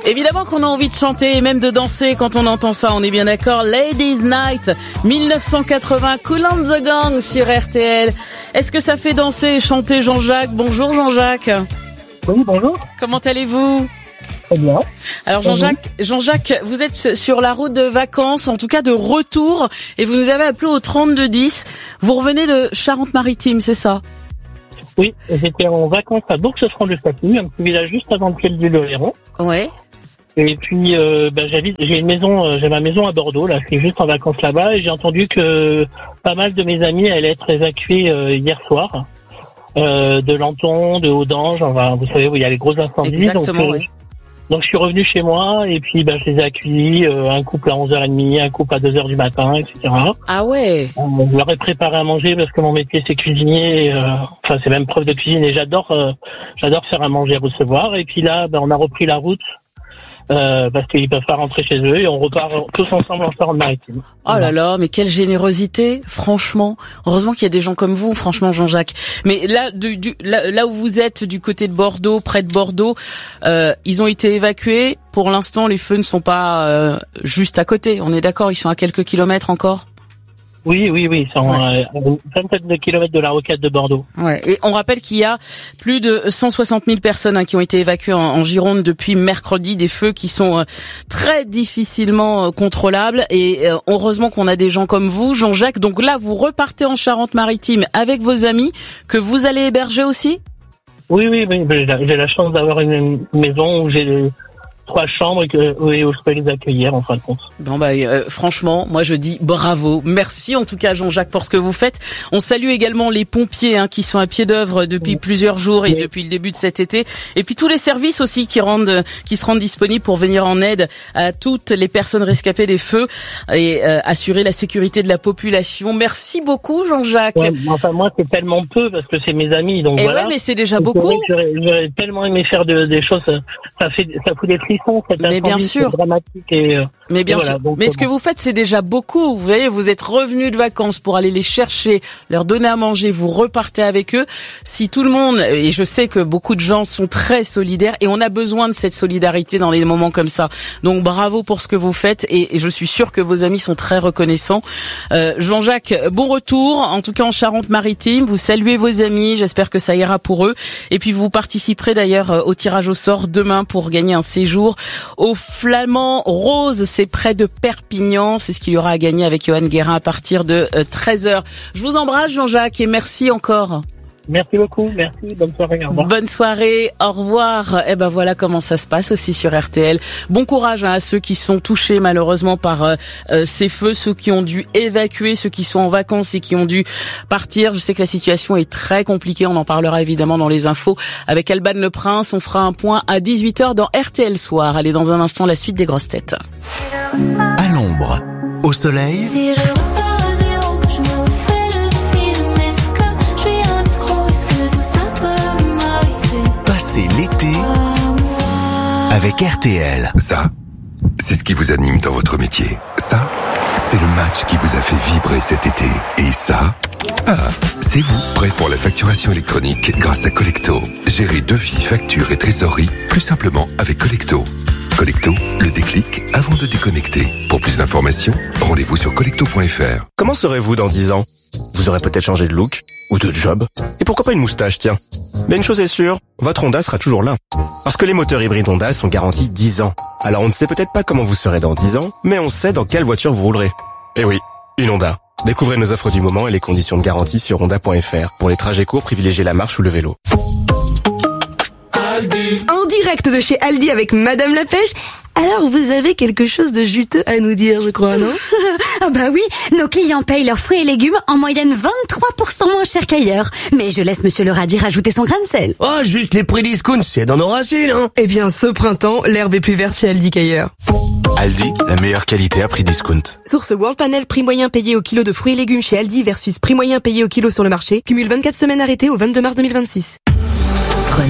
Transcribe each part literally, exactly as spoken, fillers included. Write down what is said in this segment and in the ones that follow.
Évidemment qu'on a envie de chanter et même de danser quand on entend ça, on est bien d'accord. Ladies Night, dix-neuf cent quatre-vingts, Kool and the Gang sur R T L. Est-ce que ça fait danser et chanter, Jean-Jacques? Bonjour Jean-Jacques. Oui, bonjour. Comment allez-vous? Très bien. Alors Jean-Jacques, Jean-Jacques, vous êtes sur la route de vacances, en tout cas de retour, et vous nous avez appelé au trente-deux dix. Vous revenez de Charente-Maritime, c'est ça? Oui, j'étais en vacances à Bourg-Franc-de-Stacy, un petit village juste avant le pied de l'Oléron. Ouais. Et puis, euh, ben, j'habite, j'ai une maison, euh, j'ai ma maison à Bordeaux, là, je suis juste en vacances là-bas, et j'ai entendu que pas mal de mes amis allaient être évacués euh, hier soir, euh, de Lanton, de Haudange, enfin, vous savez où il y a les gros incendies. Exactement, donc, euh, oui. donc je suis revenu chez moi, et puis ben, je les ai accueillis, euh, un couple à onze heures trente, un couple à deux heures du matin, et cetera. Ah ouais. Je leur ai préparé à manger parce que mon métier c'est cuisinier, et, euh, enfin c'est même prof de cuisine, et j'adore, euh, j'adore faire à manger, à recevoir. Et puis là, ben, on a repris la route. Euh, parce qu'ils peuvent pas rentrer chez eux et on repart tous ensemble en Charente-Maritime. Oh là là, mais quelle générosité, franchement. Heureusement qu'il y a des gens comme vous, franchement, Jean-Jacques. Mais là, du, du, là, là où vous êtes, du côté de Bordeaux, près de Bordeaux, euh, ils ont été évacués. Pour l'instant, les feux ne sont pas euh, juste à côté. On est d'accord, ils sont à quelques kilomètres encore. Oui, oui, oui, ils sont ouais. à une vingtaine de kilomètres de la rocade de Bordeaux. Ouais. Et on rappelle qu'il y a plus de cent soixante mille personnes hein, qui ont été évacuées en, en Gironde depuis mercredi, des feux qui sont euh, très difficilement euh, contrôlables. Et euh, heureusement qu'on a des gens comme vous, Jean-Jacques. Donc là, vous repartez en Charente-Maritime avec vos amis que vous allez héberger aussi? Oui, oui, oui. J'ai la, j'ai la chance d'avoir une maison où j'ai trois chambres et que oui, où je peux les accueillir en fin de compte. Bon bah euh, franchement, moi je dis bravo, merci en tout cas Jean-Jacques pour ce que vous faites. On salue également les pompiers hein, qui sont à pied d'œuvre depuis oui. plusieurs jours et oui. depuis le début de cet été, et puis tous les services aussi qui rendent, qui se rendent disponibles pour venir en aide à toutes les personnes rescapées des feux et euh, assurer la sécurité de la population. Merci beaucoup Jean-Jacques. Ouais, enfin moi c'est tellement peu parce que c'est mes amis, donc et voilà. Ouais, mais c'est déjà beaucoup. J'aurais, j'aurais tellement aimé faire de, des choses, ça fait, ça fout des frissons. Mais bien sûr. Dramatique et, euh, mais bien et voilà, sûr. donc, mais ce que vous faites, c'est déjà beaucoup. Vous voyez, vous êtes revenus de vacances pour aller les chercher, leur donner à manger, vous repartez avec eux. Si tout le monde, et je sais que beaucoup de gens sont très solidaires, et on a besoin de cette solidarité dans les moments comme ça. Donc bravo pour ce que vous faites, et, et je suis sûre que vos amis sont très reconnaissants. Euh, Jean-Jacques, bon retour, en tout cas en Charente-Maritime. Vous saluez vos amis, j'espère que ça ira pour eux. Et puis vous participerez d'ailleurs au tirage au sort demain pour gagner un séjour au Flamand Rose, c'est près de Perpignan. C'est ce qu'il y aura à gagner avec Johan Guérin à partir de treize heures. Je vous embrasse Jean-Jacques et merci encore. Merci beaucoup, merci, bonne soirée, au revoir. Bonne soirée, au revoir. Et ben voilà comment ça se passe aussi sur R T L. Bon courage hein, à ceux qui sont touchés malheureusement par euh, euh, ces feux, ceux qui ont dû évacuer, ceux qui sont en vacances et qui ont dû partir. Je sais que la situation est très compliquée, on en parlera évidemment dans les infos avec Alban Le Prince. On fera un point à dix-huit heures dans R T L Soir. Allez, dans un instant, la suite des grosses têtes. À l'ombre, au soleil. C'est l'été avec R T L. Ça, c'est ce qui vous anime dans votre métier. Ça, c'est le match qui vous a fait vibrer cet été. Et ça, ah, c'est vous, prêt pour la facturation électronique grâce à Collecto. Gérez devis, factures et trésorerie plus simplement avec Collecto. Collecto, le déclic avant de déconnecter. Pour plus d'informations, rendez-vous sur collecto point f r. Comment serez-vous dans dix ans? Vous aurez peut-être changé de look ou de job. Et pourquoi pas une moustache, tiens. Mais une chose est sûre, votre Honda sera toujours là. Parce que les moteurs hybrides Honda sont garantis dix ans. Alors on ne sait peut-être pas comment vous serez dans dix ans, mais on sait dans quelle voiture vous roulerez. Eh oui, une Honda. Découvrez nos offres du moment et les conditions de garantie sur honda point f r. Pour les trajets courts, privilégiez la marche ou le vélo. Aldi. En direct de chez Aldi avec Madame la Pêche. Alors, vous avez quelque chose de juteux à nous dire, je crois, non? Ah bah oui, nos clients payent leurs fruits et légumes en moyenne vingt-trois pour cent moins cher qu'ailleurs. Mais je laisse Monsieur le Radis rajouter son grain de sel. Oh, juste les prix discount, c'est dans nos racines, hein. Eh bien, ce printemps, l'herbe est plus verte chez Aldi qu'ailleurs. Aldi, la meilleure qualité à prix discount. Source World Panel, prix moyen payé au kilo de fruits et légumes chez Aldi versus prix moyen payé au kilo sur le marché. Cumule vingt-quatre semaines arrêtées au vingt-deux mars deux mille vingt-six. Renault.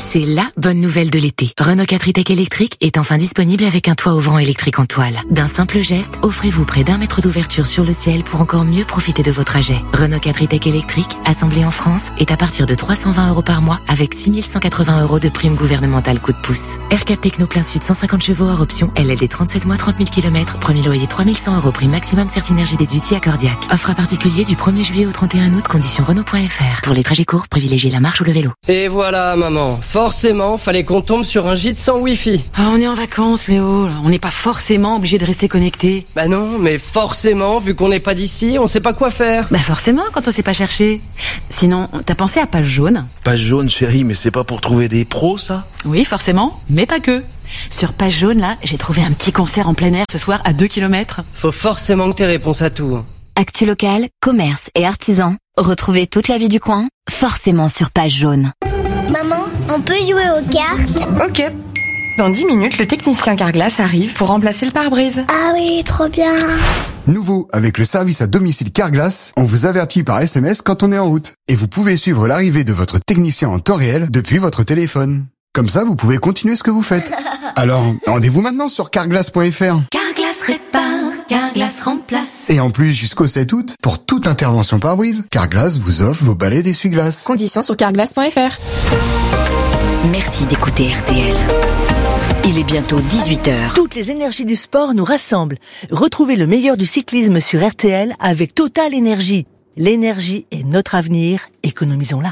C'est la bonne nouvelle de l'été. Renault quatre e-Tech électrique est enfin disponible avec un toit ouvrant électrique en toile. D'un simple geste, offrez-vous près d'un mètre d'ouverture sur le ciel pour encore mieux profiter de vos trajets. Renault quatre e-Tech électrique, assemblé en France, est à partir de trois cent vingt euros par mois avec six mille cent quatre-vingts euros de prime gouvernementale coup de pouce. R quatre Techno plein sud cent cinquante chevaux hors option, L L D trente-sept mois trente mille kilomètres, premier loyer trois mille cent euros, prime maximum Certinergie déduite Accordiac. Offre à particulier du premier juillet au trente et un août, conditions Renault point F R. Pour les trajets courts, privilégiez la marche ou le vélo. Et voilà, maman. Forcément, fallait qu'on tombe sur un gîte sans wifi. Ah, on est en vacances, Léo. On n'est pas forcément obligé de rester connecté. Bah non, mais forcément, vu qu'on n'est pas d'ici, on sait pas quoi faire. Bah forcément, quand on sait pas chercher. Sinon, t'as pensé à Page Jaune? Page Jaune, chérie, mais c'est pas pour trouver des pros, ça? Oui, forcément, mais pas que. Sur Page Jaune, là, j'ai trouvé un petit concert en plein air ce soir à deux kilomètres. Faut forcément que t'aies réponse à tout. Actu local, commerce et artisans. Retrouvez toute la vie du coin, forcément sur Page Jaune. Maman, on peut jouer aux cartes? Ok. Dans dix minutes, le technicien Carglass arrive pour remplacer le pare-brise. Ah oui, trop bien. Nouveau, avec le service à domicile Carglass, on vous avertit par S M S quand on est en route. Et vous pouvez suivre l'arrivée de votre technicien en temps réel depuis votre téléphone. Comme ça, vous pouvez continuer ce que vous faites. Alors, rendez-vous maintenant sur carglass point F R. Carglass répare, Carglass remplace. Et en plus, jusqu'au sept août, pour toute intervention pare-brise, Carglass vous offre vos balais d'essuie-glace. Conditions sur carglass point F R. Merci d'écouter R T L. Il est bientôt dix-huit heures. Toutes les énergies du sport nous rassemblent. Retrouvez le meilleur du cyclisme sur R T L avec Total Énergie. L'énergie est notre avenir, économisons-la.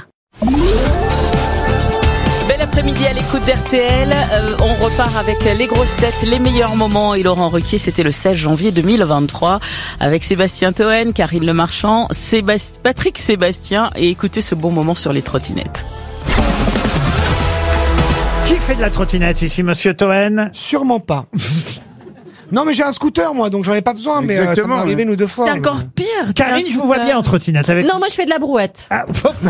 Bel après-midi à l'écoute d'R T L. Euh, on repart avec les grosses têtes, les meilleurs moments. Et Laurent Ruquier, c'était le seize janvier deux mille vingt-trois avec Sébastien Toen, Karine Le Marchand, Sébast- Patrick Sébastien. Et écoutez ce bon moment sur les trottinettes. Qui fait de la trottinette ici, monsieur Toen? Sûrement pas. Non, mais j'ai un scooter, moi, donc j'en ai pas besoin, mais euh, ça m'est arrivé nous deux fois. C'est encore pire. Karine, je vous vois bien en trottinette avec... Non, moi je fais de la brouette. Ah,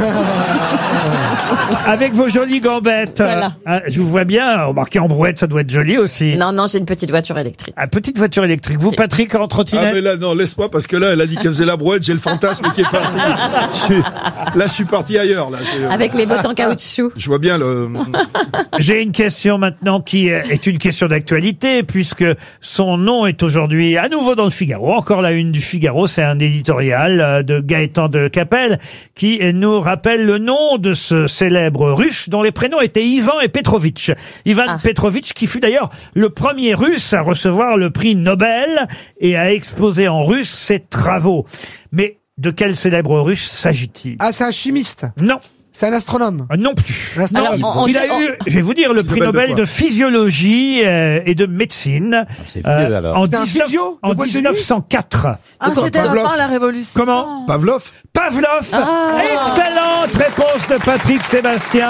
avec vos jolies gambettes. Voilà. Ah, je vous vois bien, remarquez en brouette, ça doit être joli aussi. Non, non, j'ai une petite voiture électrique. Ah, petite voiture électrique. Vous, Patrick, en trottinette? Ah, mais là, non, laisse-moi, parce que là, elle a dit qu'elle faisait la brouette, j'ai le fantasme qui est parti. Je suis- Là, je suis parti ailleurs, là. Je- Avec les bottes en caoutchouc. Je vois bien le... J'ai une question maintenant qui est une question d'actualité, puisque son nom est aujourd'hui à nouveau dans le Figaro. Encore la une du Figaro, c'est un éditorial de Gaëtan de Capelle qui nous rappelle le nom de ce célèbre russe dont les prénoms étaient Ivan et Petrovitch. Ivan ah. Petrovitch qui fut d'ailleurs le premier russe à recevoir le prix Nobel et à exposer en russe ses travaux. Mais de quel célèbre russe s'agit-il? Ah, c'est un chimiste? Non. C'est un astronome? Non plus. Un astronome. Alors, on, il a on, eu, je vais vous dire, le prix Nobel de, de physiologie euh, et de médecine. C'est vieux, euh, alors. En, dix-neuf, en dix-neuf cent quatre. Ah, c'était avant la Révolution. Comment? Pavlov. Pavlov. Ah. Excellente réponse de Patrick Sébastien.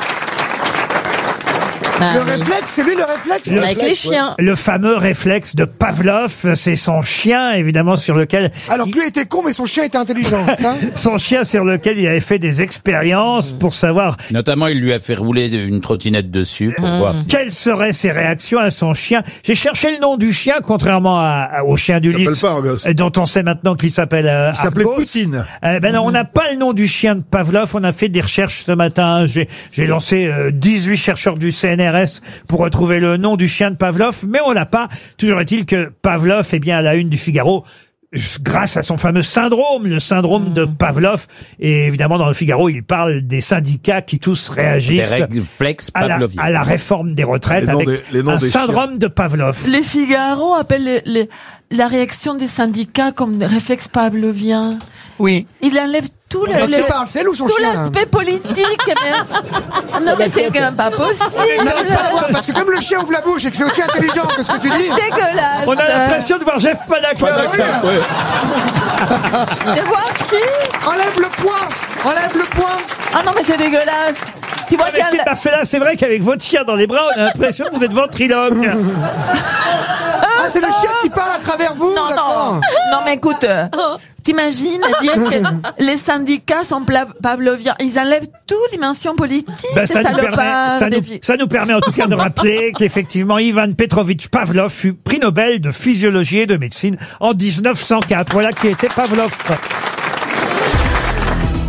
Ah, le oui. réflexe, c'est lui le réflexe le Avec réflexe, les chiens. Ouais. Le fameux réflexe de Pavlov, c'est son chien, évidemment, sur lequel... Alors que lui était con, mais son chien était intelligent. Hein son chien sur lequel il avait fait des expériences mmh. pour savoir... Notamment, il lui a fait rouler une trottinette dessus pour mmh. voir... Quelles seraient ses réactions à son chien? J'ai cherché le nom du chien, contrairement à, à, au chien d'Ulysse, dont on sait maintenant qu'il s'appelle euh, Il s'appelait Poutine. Euh, ben non, on n'a pas le nom du chien de Pavlov, on a fait des recherches ce matin. J'ai, j'ai lancé euh, dix-huit chercheurs du C N R S pour retrouver le nom du chien de Pavlov, mais on l'a pas. Toujours est-il que Pavlov est bien à la une du Figaro grâce à son fameux syndrome, le syndrome mmh. de Pavlov. Et évidemment, dans le Figaro, il parle des syndicats qui tous réagissent des réflexes à, la, à la réforme des retraites avec des, les un syndrome chiens. de Pavlov. Les Figaro appellent les, les, la réaction des syndicats comme des réflexes pavloviens. Oui. Il enlève tout le, le, parle, c'est elle ou son tout chien, l'aspect politique. Mais... Non, mais c'est quand même pas possible. Non, parce que comme le chien ouvre la bouche et que c'est aussi intelligent que ce que tu dis. Dégueulasse. On a l'impression de voir Jeff Panaclock. Panaclock, ouais. De voir qui? Enlève le poing. Enlève le poing. Ah non, mais c'est dégueulasse. Tu vois ah, mais c'est, parce que là, c'est vrai qu'avec votre chien dans les bras, on a l'impression que vous êtes ventriloque. Ah, c'est le chien qui parle à travers vous? Non, non. Non, mais écoute. T'imagines dire que les syndicats sont pavloviens, ils enlèvent toute dimension politique, ben, ça, nous permet, ça, nous, ça nous permet en tout cas de rappeler qu'effectivement Ivan Petrovitch Pavlov fut prix Nobel de physiologie et de médecine en dix-neuf cent quatre. Voilà qui était Pavlov.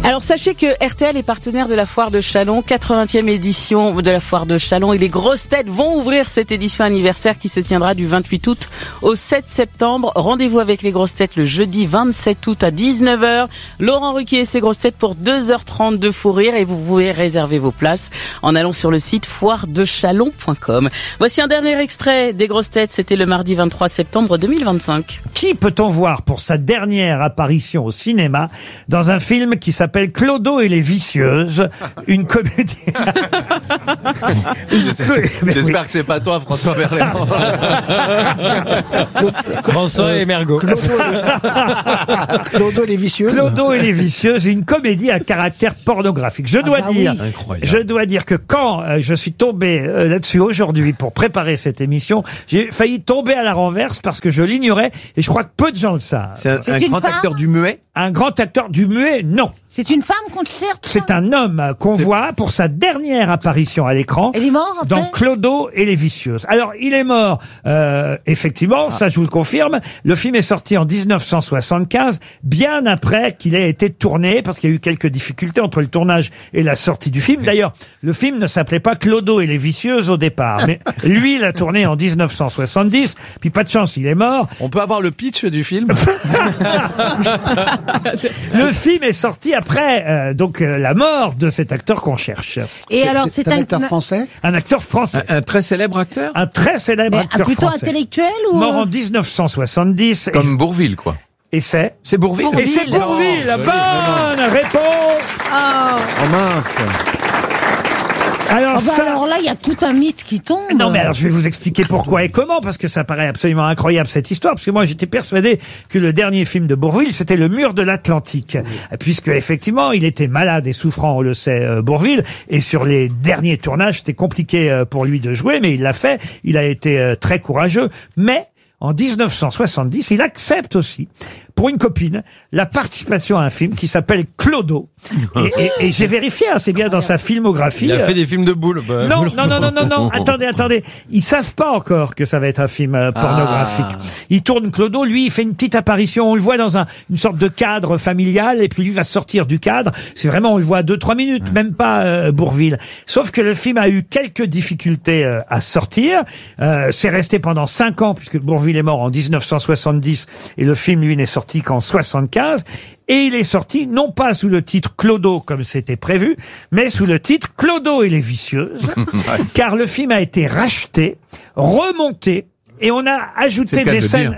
Alors sachez que R T L est partenaire de la Foire de Châlons, quatre-vingtième édition de la Foire de Châlons, et les grosses têtes vont ouvrir cette édition anniversaire qui se tiendra du vingt-huit août au sept septembre. Rendez-vous avec les grosses têtes le jeudi vingt-sept août à dix-neuf heures. Laurent Ruquier et ses grosses têtes pour deux heures trente de fou rire, et vous pouvez réserver vos places en allant sur le site foire de chalon point com. Voici un dernier extrait des grosses têtes, c'était le mardi vingt-trois septembre deux mille vingt-cinq. Qui peut-on voir pour sa dernière apparition au cinéma dans un film qui s'appelle Clodo et les Vicieuses, une comédie. J'espère oui. que c'est pas toi, François Berléand. François et Mergo. Clodo, Clodo et les Vicieuses. Clodo et les Vicieuses, une comédie à caractère pornographique. Je dois ah bah dire, oui. je dois dire que quand euh, je suis tombé euh, là-dessus aujourd'hui pour préparer cette émission, j'ai failli tomber à la renverse parce que je l'ignorais et je crois que peu de gens le savent. C'est un, un grand femme? acteur du muet. Un grand acteur du muet, non. C'est une femme qu'on cherche. C'est un homme qu'on voit pour sa dernière apparition à l'écran. Il est mort après dans Clodo et les Vicieuses. Alors, il est mort, euh, effectivement, ah. ça je vous le confirme. Le film est sorti en dix-neuf cent soixante-quinze, bien après qu'il ait été tourné, parce qu'il y a eu quelques difficultés entre le tournage et la sortie du film. D'ailleurs, le film ne s'appelait pas Clodo et les Vicieuses au départ, mais lui, il a tourné en dix-neuf cent soixante-dix, puis pas de chance, il est mort. On peut avoir le pitch du film? Le film est sorti après euh, donc euh, la mort de cet acteur qu'on cherche. Et c'est, alors c'est un, un acteur français? Un acteur français. Un, un très célèbre acteur? Un très célèbre Mais acteur plutôt français. Intellectuel ou mort en dix-neuf cent soixante-dix. Comme et... Bourvil, quoi. Et c'est C'est Bourvil. Et c'est Bourvil. Oh, bonne oui, réponse. Oh, oh mince. Alors, oh bah ça... alors là, il y a tout un mythe qui tombe. Non, mais alors je vais vous expliquer pourquoi et comment, parce que ça paraît absolument incroyable cette histoire, parce que moi j'étais persuadé que le dernier film de Bourvil, c'était Le Mur de l'Atlantique, oui. puisque effectivement il était malade et souffrant, on le sait, euh, Bourvil, et sur les derniers tournages, c'était compliqué euh, pour lui de jouer, mais il l'a fait, il a été euh, très courageux, mais en dix-neuf cent soixante-dix, il accepte aussi, pour une copine, la participation à un film qui s'appelle Clodo. Et, et, et j'ai vérifié, hein, c'est bien dans sa filmographie. Il a fait des films de boules. Bah, non, non, non, non, non, non, attendez, attendez. Ils savent pas encore que ça va être un film euh, pornographique. Ah. Il tourne Clodo, lui, il fait une petite apparition, on le voit dans un, une sorte de cadre familial, et puis lui va sortir du cadre. C'est vraiment, on le voit deux, trois minutes, mmh. même pas euh, Bourvil. Sauf que le film a eu quelques difficultés euh, à sortir. Euh, c'est resté pendant cinq ans, puisque Bourvil est mort en dix-neuf cent soixante-dix, et le film, lui, n'est sorti qu'en soixante-quinze, et il est sorti non pas sous le titre Clodo comme c'était prévu, mais sous le titre Clodo et les Vicieuses, car le film a été racheté, remonté, et on a ajouté des scènes.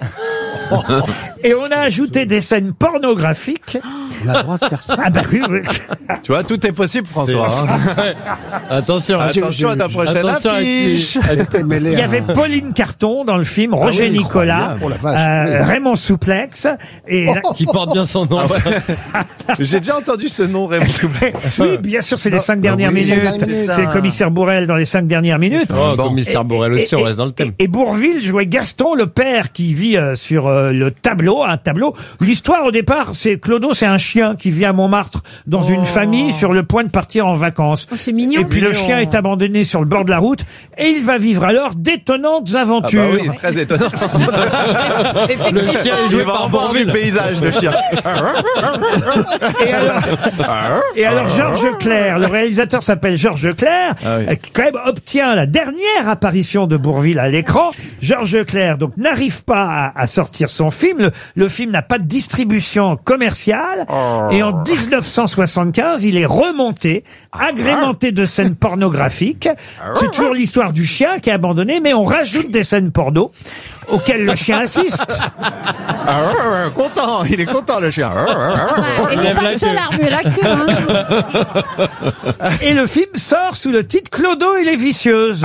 Et on a ajouté des scènes pornographiques. On a le droit de faire ça. Ah bah oui, oui. Tu vois, tout est possible, François. Hein. Attention, attention à ta prochaine affiche. Il y avait Pauline Carton dans le film, ah Roger oui, Nicolas, oh euh, Raymond Souplex, et oh, qui porte bien son nom. Ah ouais. J'ai déjà entendu ce nom, Raymond Souplex. Oui, bien sûr, c'est les cinq dernières oui, minutes. C'est le commissaire Bourrel dans les cinq dernières minutes. Oh, bon. Commissaire Bourrel aussi, et, on reste dans le thème. Et, et Bourvil jouait Gaston, le père qui vit euh, sur euh, le tableau, un tableau. L'histoire au départ, c'est Clodo, c'est un chien qui vit à Montmartre dans oh. une famille sur le point de partir en vacances. Oh, c'est mignon. Et puis mignon. Le chien est abandonné sur le bord de la route et il va vivre alors d'étonnantes aventures. Ah bah oui, très étonnant. Le chien est joué par Bourvil, le paysage, le chien. Et alors, et alors Georges Clerc, le réalisateur s'appelle Georges Clerc, ah oui. qui quand même obtient la dernière apparition de Bourvil à l'écran. Georges Clerc donc n'arrive pas à, à sortir son film. Le, le film n'a pas de distribution commerciale. Oh. Et en dix-neuf cent soixante-quinze, il est remonté, agrémenté de scènes pornographiques. C'est toujours l'histoire du chien qui est abandonné, mais on rajoute des scènes porno auxquelles le chien assiste. Content, il est content le chien. Il n'est pas le seul à remuer la queue. Hein. Et le film sort sous le titre Clodo et les Vicieuses.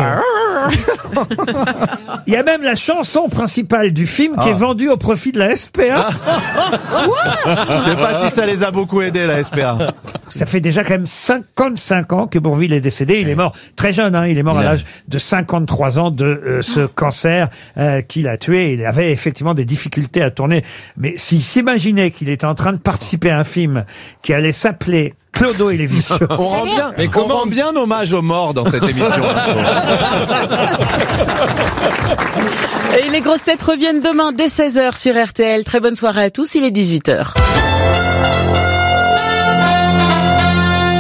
Il y a même la chanson principale du film qui ah. est vendue au profit de la S P A. Je sais pas si ça les a beaucoup aidés, la S P A. Ça fait déjà quand même cinquante-cinq ans que Bourvil est décédé. Il est mort très jeune, hein. Il est mort à l'âge de cinquante-trois ans de euh, ce cancer euh, qu'il a tué. Il avait effectivement des difficultés à tourner. Mais s'il s'imaginait qu'il était en train de participer à un film qui allait s'appeler Clodo et les Vicieux. On rend bien, mais comment... on rend bien hommage aux morts dans cette émission. Et les grosses têtes reviennent demain dès seize heures sur R T L. Très bonne soirée à tous, il est dix-huit heures.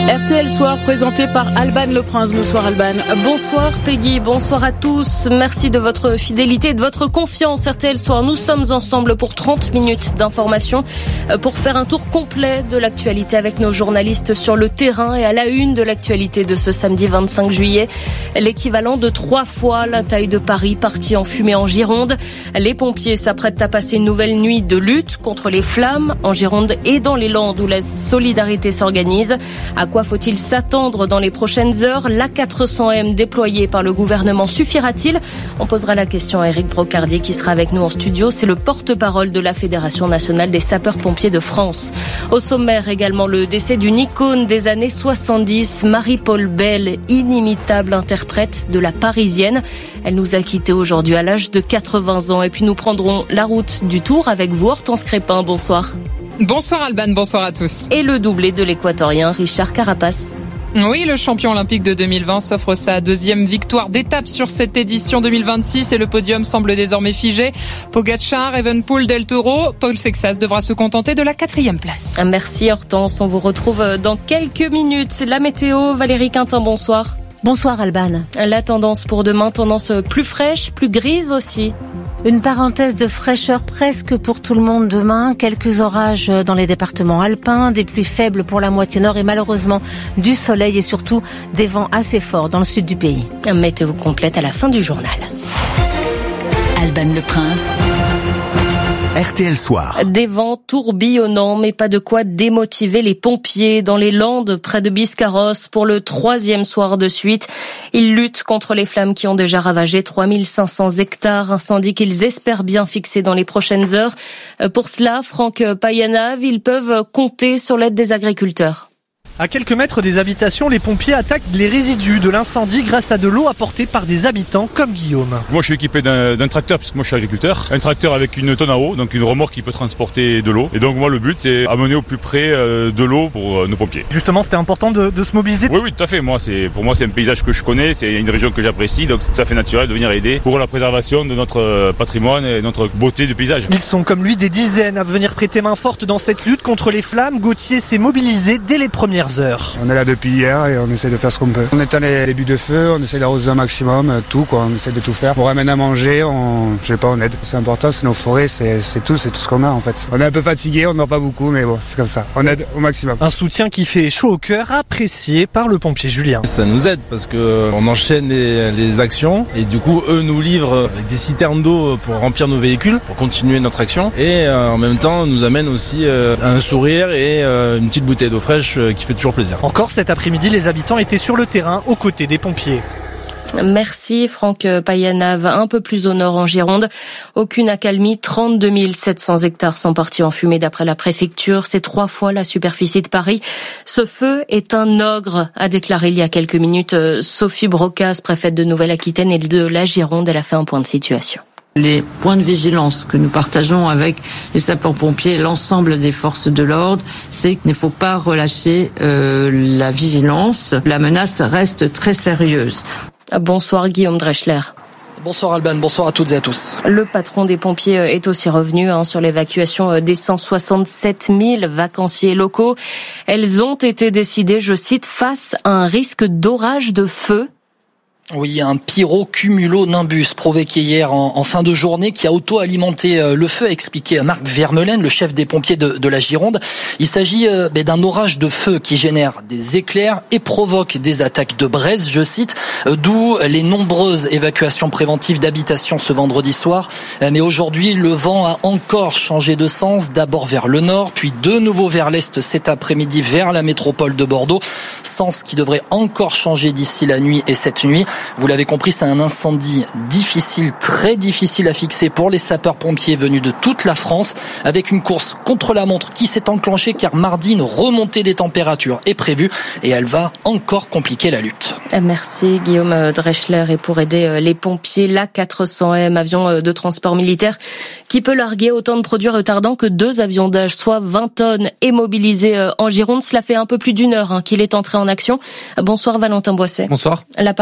R T L Soir présenté par Alban Le Prince. Bonsoir Alban. Bonsoir Peggy, bonsoir à tous. Merci de votre fidélité et de votre confiance. R T L Soir, nous sommes ensemble pour trente minutes d'information pour faire un tour complet de l'actualité avec nos journalistes sur le terrain et à la une de l'actualité de ce samedi vingt-cinq juillet. L'équivalent de trois fois la taille de Paris parti en fumée en Gironde. Les pompiers s'apprêtent à passer une nouvelle nuit de lutte contre les flammes en Gironde et dans les Landes où la solidarité s'organise. À quoi faut-il s'attendre dans les prochaines heures? L'A quatre cents M déployé par le gouvernement suffira-t-il? On posera la question à Éric Brocardier qui sera avec nous en studio. C'est le porte-parole de la Fédération nationale des sapeurs-pompiers de France. Au sommaire également le décès d'une icône des années soixante-dix, Marie-Paul Bell, inimitable interprète de la Parisienne. Elle nous a quittés aujourd'hui à l'âge de quatre-vingts ans. Et puis nous prendrons la route du Tour avec vous, Hortense Crépin. Bonsoir. Bonsoir Alban, bonsoir à tous. Et le doublé de l'équatorien Richard Carapace. Oui, le champion olympique de deux mille vingt s'offre sa deuxième victoire d'étape sur cette édition deux mille vingt-six et le podium semble désormais figé. Pogacar, Evenepoel, Del Toro, Paul Sexas devra se contenter de la quatrième place. Merci Hortense, on vous retrouve dans quelques minutes. La météo, Valérie Quintin, bonsoir. Bonsoir Alban. La tendance pour demain, tendance plus fraîche, plus grise aussi. Une parenthèse de fraîcheur presque pour tout le monde demain. Quelques orages dans les départements alpins, des pluies faibles pour la moitié nord et malheureusement du soleil et surtout des vents assez forts dans le sud du pays. Météo complète à la fin du journal. Alban Le Prince. R T L Soir. Des vents tourbillonnants, mais pas de quoi démotiver les pompiers dans les Landes, près de Biscarrosse, pour le troisième soir de suite. Ils luttent contre les flammes qui ont déjà ravagé trois mille cinq cents hectares, incendie qu'ils espèrent bien fixer dans les prochaines heures. Pour cela, Franck Payanave, ils peuvent compter sur l'aide des agriculteurs. À quelques mètres des habitations, les pompiers attaquent les résidus de l'incendie grâce à de l'eau apportée par des habitants comme Guillaume. Moi je suis équipé d'un, d'un tracteur parce que moi je suis agriculteur. Un tracteur avec une tonne à eau, donc une remorque qui peut transporter de l'eau. Et donc moi le but c'est amener au plus près de l'eau pour nos pompiers. Justement c'était important de, de se mobiliser. Oui oui tout à fait. Moi c'est pour moi c'est un paysage que je connais, c'est une région que j'apprécie, donc c'est tout à fait naturel de venir aider pour la préservation de notre patrimoine et notre beauté du paysage. Ils sont comme lui des dizaines à venir prêter main forte dans cette lutte contre les flammes. Gauthier s'est mobilisé dès les premières heures. On est là depuis hier et on essaie de faire ce qu'on peut. On éteint les débuts de feu, on essaie d'arroser un maximum, tout quoi, on essaie de tout faire. Pour amener à manger, on, je sais pas, on aide. C'est important, c'est nos forêts, c'est, c'est tout, c'est tout ce qu'on a en fait. On est un peu fatigué, on n'en pas beaucoup, mais bon, c'est comme ça. On aide au maximum. Un soutien qui fait chaud au cœur, apprécié par le pompier Julien. Ça nous aide parce que on enchaîne les, les actions et du coup eux nous livrent avec des citernes d'eau pour remplir nos véhicules, pour continuer notre action et euh, en même temps nous amène aussi euh, un sourire et euh, une petite bouteille d'eau fraîche euh, qui fait toujours plaisir. Encore cet après-midi, les habitants étaient sur le terrain aux côtés des pompiers. Merci Franck Payanave. Un peu plus au nord en Gironde, aucune accalmie, trente-deux mille sept cents hectares sont partis en fumée d'après la préfecture. C'est trois fois la superficie de Paris. Ce feu est un ogre, a déclaré il y a quelques minutes Sophie Brocas, préfète de Nouvelle-Aquitaine et de la Gironde. Elle a fait un point de situation. Les points de vigilance que nous partageons avec les sapeurs-pompiers et l'ensemble des forces de l'ordre, c'est qu'il ne faut pas relâcher euh, la vigilance. La menace reste très sérieuse. Bonsoir Guillaume Dreschler. Bonsoir Alban, bonsoir à toutes et à tous. Le patron des pompiers est aussi revenu hein, sur l'évacuation des cent soixante-sept mille vacanciers locaux. Elles ont été décidées, je cite, face à un risque d'orage de feu. Oui, un pyrocumulonimbus provoqué hier en, en fin de journée qui a auto-alimenté le feu, a expliqué Marc Vermeulen, le chef des pompiers de, de la Gironde. Il s'agit euh, d'un orage de feu qui génère des éclairs et provoque des attaques de braise, je cite, euh, d'où les nombreuses évacuations préventives d'habitations ce vendredi soir. Euh, mais aujourd'hui, le vent a encore changé de sens, d'abord vers le nord, puis de nouveau vers l'est cet après-midi vers la métropole de Bordeaux, sens qui devrait encore changer d'ici la nuit et cette nuit. Vous l'avez compris, c'est un incendie difficile, très difficile à fixer pour les sapeurs-pompiers venus de toute la France, avec une course contre la montre qui s'est enclenchée car mardi, une remontée des températures est prévue et elle va encore compliquer la lutte. Merci Guillaume Dreschler. Et pour aider les pompiers, l'A quatre cents M, avion de transport militaire, qui peut larguer autant de produits retardants que deux avions d'âge, soit vingt tonnes, est mobilisé en Gironde. Cela fait un peu plus d'une heure hein, qu'il est entré en action. Bonsoir Valentin Boisset. Bonsoir. L'appareil a effectué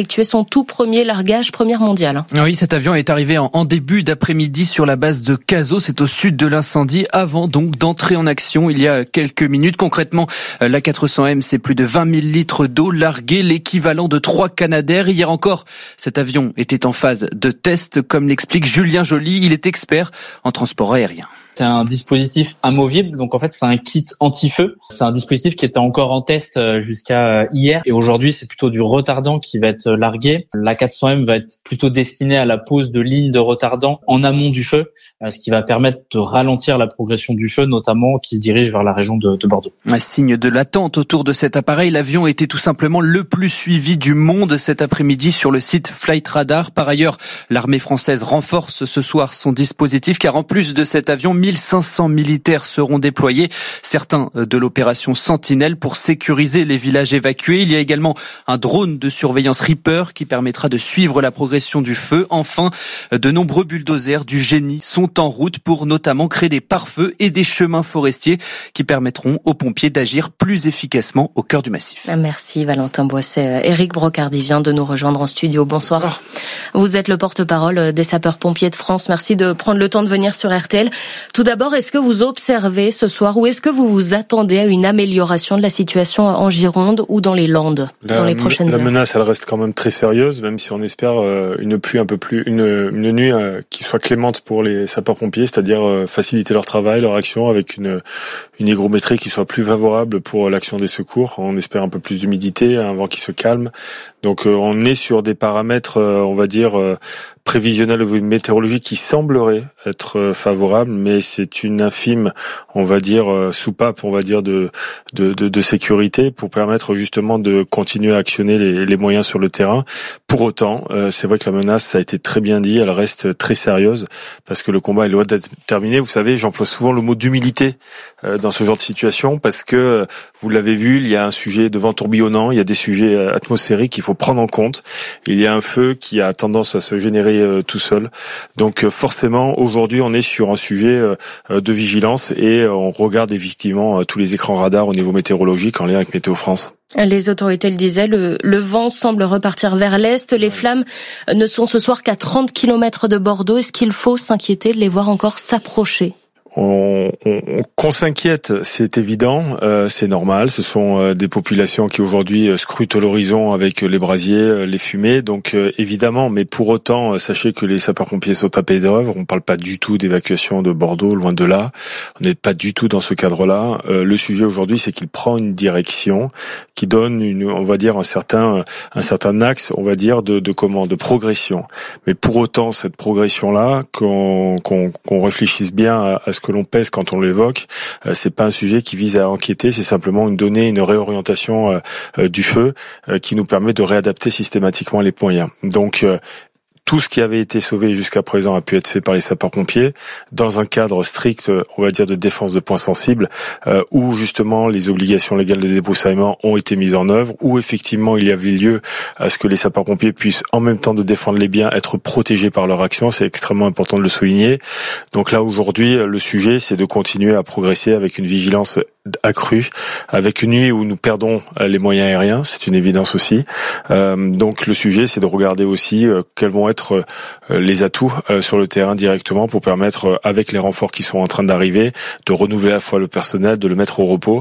effectué son tout premier largage, première mondiale. Oui, cet avion est arrivé en, en début d'après-midi sur la base de Cazaux, c'est au sud de l'incendie, avant donc d'entrer en action il y a quelques minutes. Concrètement, l'A quatre cents M, c'est plus de vingt mille litres d'eau largués, l'équivalent de trois Canadair. Hier encore, cet avion était en phase de test, comme l'explique Julien Joly, il est expert en transport aérien. C'est un dispositif amovible, donc en fait c'est un kit anti-feu. C'est un dispositif qui était encore en test jusqu'à hier et aujourd'hui c'est plutôt du retardant qui va être largué. L'A quatre cents M va être plutôt destiné à la pose de lignes de retardant en amont du feu, ce qui va permettre de ralentir la progression du feu, notamment qui se dirige vers la région de, de Bordeaux. Un signe de l'attente autour de cet appareil, l'avion était tout simplement le plus suivi du monde cet après-midi sur le site Flight Radar. Par ailleurs, l'armée française renforce ce soir son dispositif car en plus de cet avion, mille cinq cents militaires seront déployés, certains de l'opération Sentinelle pour sécuriser les villages évacués. Il y a également un drone de surveillance Reaper qui permettra de suivre la progression du feu. Enfin, de nombreux bulldozers du génie sont en route pour notamment créer des pare-feux et des chemins forestiers qui permettront aux pompiers d'agir plus efficacement au cœur du massif. Merci Valentin Boisset. Éric Brocardi vient de nous rejoindre en studio. Bonsoir. Bonsoir. Vous êtes le porte-parole des sapeurs-pompiers de France. Merci de prendre le temps de venir sur R T L. Tout d'abord, est-ce que vous observez ce soir ou est-ce que vous vous attendez à une amélioration de la situation en Gironde ou dans les Landes la, dans les prochaines la heures? La menace, elle reste quand même très sérieuse, même si on espère une pluie un peu plus, une, une nuit qui soit clémente pour les sapeurs-pompiers, c'est-à-dire faciliter leur travail, leur action avec une, une hygrométrie qui soit plus favorable pour l'action des secours. On espère un peu plus d'humidité, un vent qui se calme. Donc on est sur des paramètres, on va dire, prévisionnels ou météorologiques qui sembleraient être favorables, mais c'est une infime, on va dire, soupape, on va dire, de, de, de, de sécurité pour permettre justement de continuer à actionner les, les moyens sur le terrain. Pour autant, c'est vrai que la menace, ça a été très bien dit, elle reste très sérieuse parce que le combat est loin d'être terminé. Vous savez, j'emploie souvent le mot d'humilité dans ce genre de situation parce que, vous l'avez vu, il y a un sujet de vent tourbillonnant, il y a des sujets atmosphériques qu'il faut prendre en compte. Il y a un feu qui a tendance à se générer tout seul. Donc forcément, aujourd'hui, on est sur un sujet de vigilance et on regarde effectivement tous les écrans radars au niveau météorologique en lien avec Météo France. Les autorités le disaient, le, le vent semble repartir vers l'est. Les flammes ne sont ce soir qu'à trente kilomètres de Bordeaux. Est-ce qu'il faut s'inquiéter de les voir encore s'approcher ? On, on, qu'on s'inquiète, c'est évident, euh, c'est normal. Ce sont euh, des populations qui aujourd'hui euh, scrutent l'horizon avec les brasiers, euh, les fumées, donc euh, évidemment. Mais pour autant, euh, sachez que les sapeurs-pompiers sont à pied d'œuvre. On ne parle pas du tout d'évacuation de Bordeaux, loin de là. On n'est pas du tout dans ce cadre-là. Euh, le sujet aujourd'hui, c'est qu'il prend une direction qui donne, une, on va dire, un certain, un certain axe, on va dire, de, de comment, de progression. Mais pour autant, cette progression-là, qu'on, qu'on, qu'on réfléchisse bien à, à ce que que l'on pèse quand on l'évoque, euh, c'est pas un sujet qui vise à enquêter, c'est simplement une donnée, une réorientation euh, euh, du feu euh, qui nous permet de réadapter systématiquement les moyens. Donc euh, tout ce qui avait été sauvé jusqu'à présent a pu être fait par les sapeurs-pompiers dans un cadre strict, on va dire, de défense de points sensibles, euh, où justement les obligations légales de débroussaillement ont été mises en œuvre, où effectivement il y avait lieu à ce que les sapeurs-pompiers puissent, en même temps de défendre les biens, être protégés par leur action. C'est extrêmement important de le souligner. Donc là, aujourd'hui, le sujet, c'est de continuer à progresser avec une vigilance accrue, avec une nuit où nous perdons les moyens aériens, c'est une évidence aussi. Euh, donc le sujet, c'est de regarder aussi euh, quels vont être les atouts sur le terrain directement pour permettre, avec les renforts qui sont en train d'arriver, de renouveler à la fois le personnel, de le mettre au repos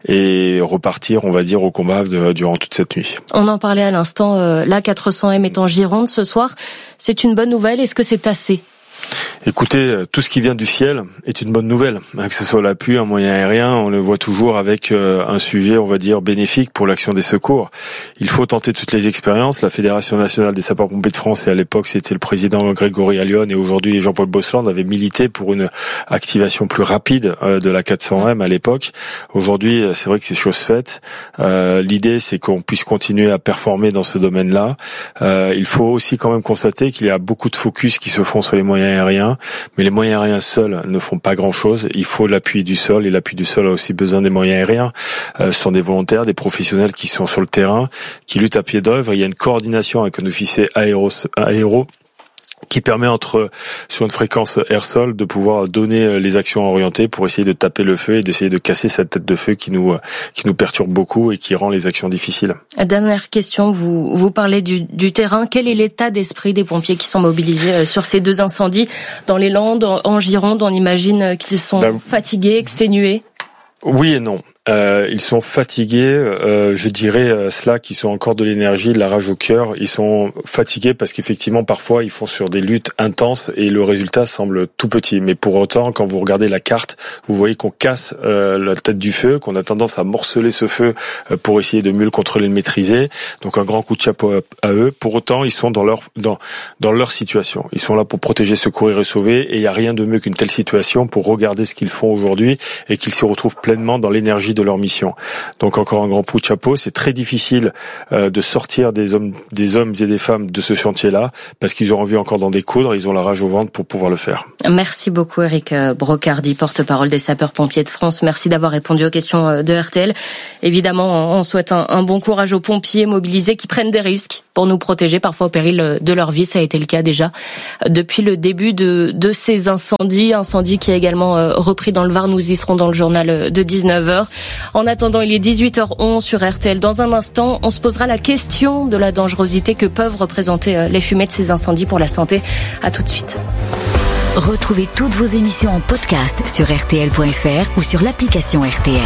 et repartir, on va dire, au combat de, durant toute cette nuit. On en parlait à l'instant, euh, l'A quatre cents M est en Gironde ce soir. C'est une bonne nouvelle, est-ce que c'est assez ? Écoutez, tout ce qui vient du ciel est une bonne nouvelle. Que ce soit la pluie, un moyen aérien, on le voit toujours avec un sujet, on va dire, bénéfique pour l'action des secours. Il faut tenter toutes les expériences. La Fédération nationale des sapeurs-pompiers de France, et à l'époque c'était le président Grégory Allione, et aujourd'hui Jean-Paul Bosland, avait milité pour une activation plus rapide de la quatre cents M à l'époque. Aujourd'hui, c'est vrai que c'est chose faite. Euh, l'idée, c'est qu'on puisse continuer à performer dans ce domaine-là. Euh, il faut aussi quand même constater qu'il y a beaucoup de focus qui se font sur les moyens aériens, mais les moyens aériens seuls ne font pas grand-chose. Il faut l'appui du sol, et l'appui du sol a aussi besoin des moyens aériens. Euh, ce sont des volontaires, des professionnels qui sont sur le terrain, qui luttent à pied d'œuvre. Il y a une coordination avec un officier aéro, aéro qui permet entre sur une fréquence air-sol de pouvoir donner les actions orientées pour essayer de taper le feu et d'essayer de casser cette tête de feu qui nous qui nous perturbe beaucoup et qui rend les actions difficiles. Dernière question, vous vous parlez du, du terrain. Quel est l'état d'esprit des pompiers qui sont mobilisés sur ces deux incendies dans les Landes, en Gironde? On imagine qu'ils sont ben, fatigués, exténués. Oui et non. Euh, ils sont fatigués, euh, je dirais euh, cela, qui sont encore de l'énergie, de la rage au cœur. Ils sont fatigués parce qu'effectivement, parfois, ils font sur des luttes intenses et le résultat semble tout petit. Mais pour autant, quand vous regardez la carte, vous voyez qu'on casse euh, la tête du feu, qu'on a tendance à morceler ce feu euh, pour essayer de mieux le contrôler, le maîtriser. Donc un grand coup de chapeau à, à eux. Pour autant, ils sont dans leur dans dans leur situation. Ils sont là pour protéger, secourir et sauver. Et il n'y a rien de mieux qu'une telle situation pour regarder ce qu'ils font aujourd'hui et qu'ils se retrouvent pleinement dans l'énergie de leur mission. Donc encore un grand coup de chapeau. C'est très difficile euh, de sortir des hommes, des hommes et des femmes de ce chantier-là parce qu'ils ont envie encore d'en découdre. Ils ont la rage au ventre pour pouvoir le faire. Merci beaucoup Eric Brocardi, porte-parole des sapeurs-pompiers de France. Merci d'avoir répondu aux questions de R T L. Évidemment, on souhaite un, un bon courage aux pompiers mobilisés qui prennent des risques pour nous protéger, parfois au péril de leur vie. Ça a été le cas déjà depuis le début de, de ces incendies. Incendie qui a également repris dans le Var. Nous y serons dans le journal de dix-neuf heures. En attendant, il est dix-huit heures onze sur R T L. Dans un instant, on se posera la question de la dangerosité que peuvent représenter les fumées de ces incendies pour la santé. À tout de suite. Retrouvez toutes vos émissions en podcast sur R T L point F R ou sur l'application R T L.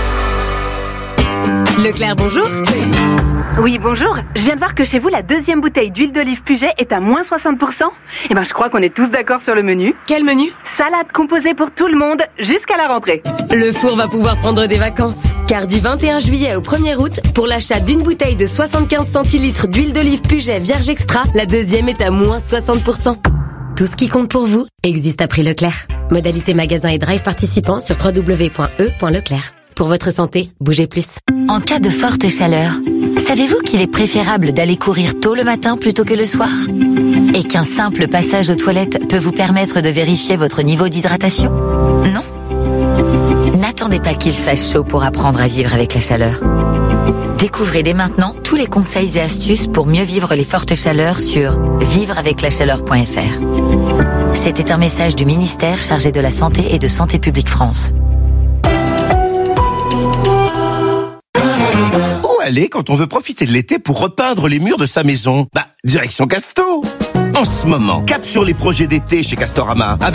Leclerc, bonjour. Oui, bonjour. Je viens de voir que chez vous, la deuxième bouteille d'huile d'olive Puget est à moins soixante pour cent. Eh ben, je crois qu'on est tous d'accord sur le menu. Quel menu? Salade composée pour tout le monde, jusqu'à la rentrée. Le four va pouvoir prendre des vacances. Car du vingt et un juillet au premier août, pour l'achat d'une bouteille de soixante-quinze centilitres d'huile d'olive Puget Vierge Extra, la deuxième est à moins soixante pour cent. Tout ce qui compte pour vous existe à prix Leclerc. Modalité magasin et drive participants sur w w w point e point leclerc. Pour votre santé, bougez plus. En cas de forte chaleur, savez-vous qu'il est préférable d'aller courir tôt le matin plutôt que le soir? Et qu'un simple passage aux toilettes peut vous permettre de vérifier votre niveau d'hydratation? Non? N'attendez pas qu'il fasse chaud pour apprendre à vivre avec la chaleur. Découvrez dès maintenant tous les conseils et astuces pour mieux vivre les fortes chaleurs sur vivre avec la chaleur point F R. C'était un message du ministère chargé de la Santé et de Santé publique France. Où aller quand on veut profiter de l'été pour repeindre les murs de sa maison? Bah, direction Casto. En ce moment, cap sur les projets d'été chez Castorama avec